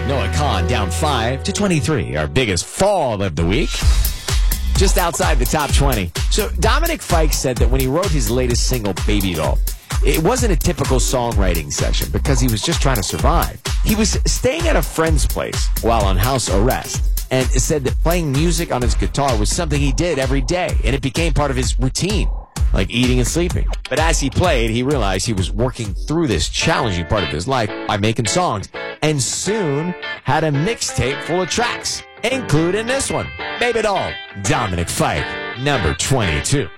Noah Kahan down 5 to 23, our biggest fall of the week. Just outside the top 20. So Dominic Fike said that when he wrote his latest single, Baby Doll, it wasn't a typical songwriting session because he was just trying to survive. He was staying at a friend's place while on house arrest and said that playing music on his guitar was something he did every day, and it became part of his routine, like eating and sleeping. But as he played, he realized he was working through this challenging part of his life by making songs, and soon had a mixtape full of tracks, including this one, Baby Doll, Dominic Fike, number 22.